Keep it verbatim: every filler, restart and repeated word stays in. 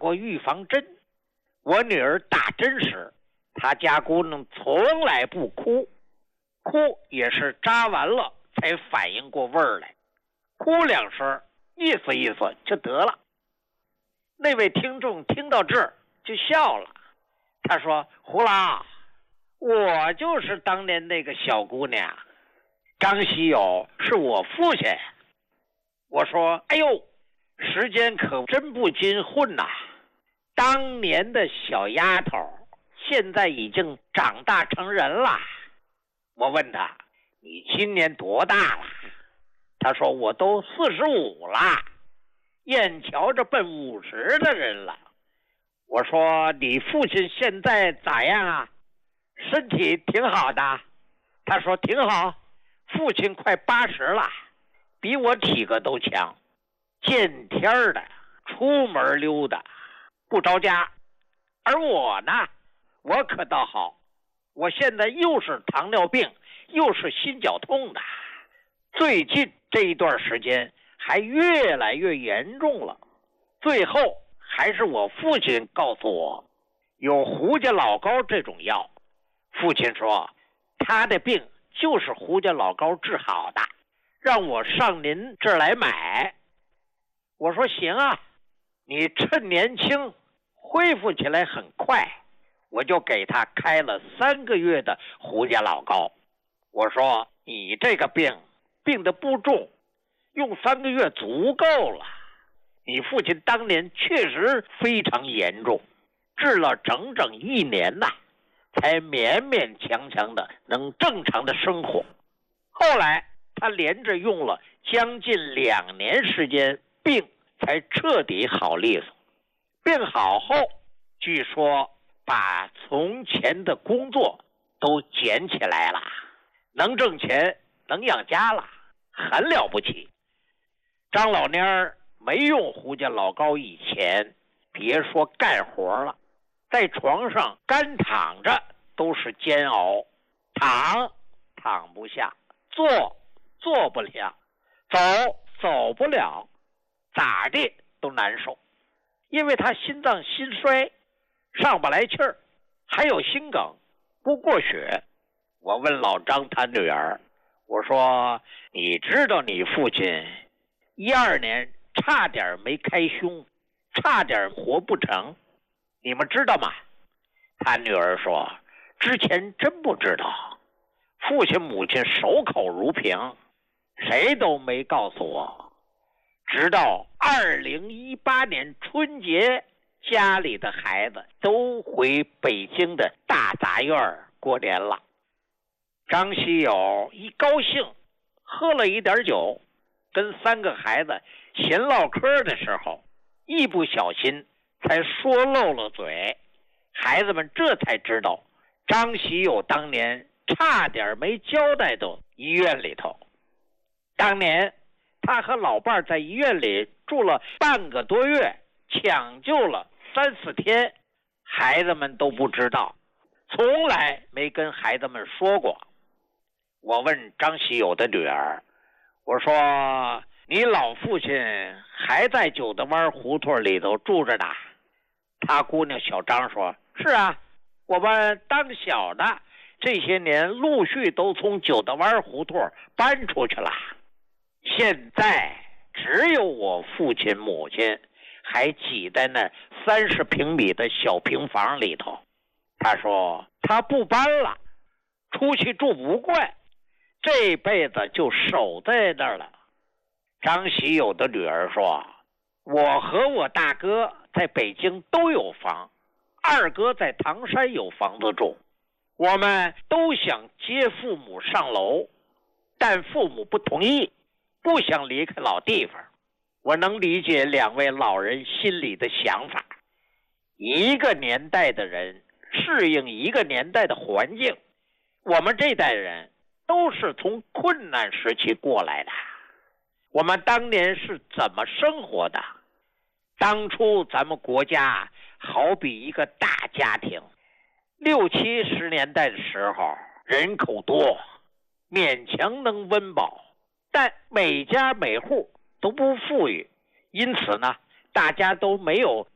过预防针。我女儿打针时，她家姑娘从来不哭，哭也是扎完了才反应过味儿来，哭两声意思意思就得了。那位听众听到这儿就笑了，他说：胡老，我就是当年那个小姑娘，张喜友是我父亲。我说：哎呦，时间可真不禁混呐！当年的小丫头现在已经长大成人了。我问他：你今年多大了？他说：我都四十五了，眼瞧着奔五十的人了。我说：你父亲现在咋样啊？身体挺好的。他说：挺好，父亲快八十了，比我体格都强，见天的，出门溜达，不着家。而我呢，我可倒好，我现在又是糖尿病，又是心绞痛的，最近这一段时间还越来越严重了。最后还是我父亲告诉我，有胡家老膏这种药。父亲说，他的病就是胡家老膏治好的，让我上您这儿来买。我说行啊，你趁年轻恢复起来很快，我就给他开了三个月的胡家老膏。我说你这个病病得不重，用三个月足够了。你父亲当年确实非常严重，治了整整一年呐，才勉勉强强的能正常的生活。后来他连着用了将近两年时间，病才彻底好利索。病好后，据说把从前的工作都捡起来了，能挣钱，能养家了，很了不起。张老蔫儿没用胡家老膏以前，别说干活了，在床上干躺着都是煎熬，躺躺不下，坐坐不了，走走不了，咋地都难受。因为他心脏心衰，上不来气儿，还有心梗，不过血。我问老张他女儿，我说你知道你父亲一二年差点没开胸，差点活不成，你们知道吗？他女儿说，之前真不知道，父亲母亲守口如瓶，谁都没告诉我。直到二零一八年春节，家里的孩子都回北京的大杂院过年了。张喜友一高兴，喝了一点酒，跟三个孩子闲唠嗑的时候，一不小心才说漏了嘴。孩子们这才知道，张喜友当年差点没交代到医院里头。当年他和老伴儿在医院里住了半个多月，抢救了三四天，孩子们都不知道，从来没跟孩子们说过。我问张喜友的女儿，我说你老父亲还在九德湾胡同里头住着呢？他姑娘小张说，是啊，我们当小的这些年陆续都从九德湾胡同搬出去了，现在只有我父亲母亲还挤在那三十平米的小平房里头。他说他不搬了，出去住不惯，这辈子就守在那儿了。张喜友的女儿说，我和我大哥在北京都有房，二哥在唐山有房子住，我们都想接父母上楼，但父母不同意，不想离开老地方。我能理解两位老人心里的想法，一个年代的人适应一个年代的环境，我们这代人都是从困难时期过来的，我们当年是怎么生活的？当初咱们国家好比一个大家庭，六七十年代的时候人口多，勉强能温饱，但每家每户都不富裕，因此呢，大家都没有